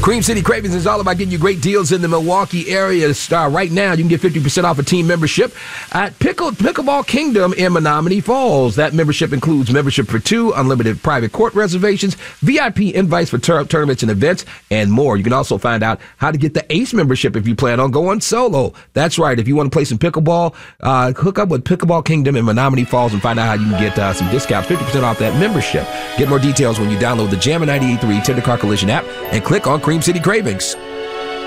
Cream City Cravings is all about getting you great deals in the Milwaukee area. Right now, you can get 50% off a team membership at Pickleball Kingdom in Menominee Falls. That membership includes membership for 2, unlimited private court reservations, VIP invites for tournaments and events, and more. You can also find out how to get the ACE membership if you plan on going solo. That's right. If you want to play some pickleball, hook up with Pickleball Kingdom in Menominee Falls and find out how you can get some discounts, 50% off that membership. Get more details when you download the Jammin' 98.3 Tender Car Collision app and click on Cream City Cravings.